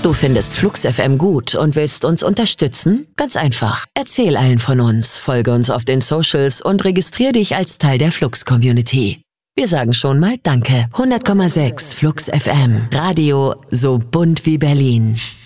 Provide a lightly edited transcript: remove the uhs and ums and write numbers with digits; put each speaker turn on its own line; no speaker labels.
Du findest Flux FM gut und willst uns unterstützen? Ganz einfach. Erzähl allen von uns, folge uns auf den Socials und registrier dich als Teil der Flux-Community. Wir sagen schon mal Danke. 100,6 Flux FM. Radio so bunt wie Berlin.